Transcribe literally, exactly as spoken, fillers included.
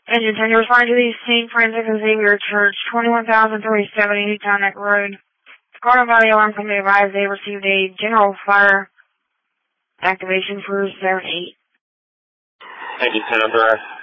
Engine ten, you're responding to the Saint Francis Xavier Church, twenty-one thousand three hundred seventy Newtown Neck Road. The Cardinal Valley Alarm Company advised they received a general fire activation for seven eight. Thank you, ten, I'm direct.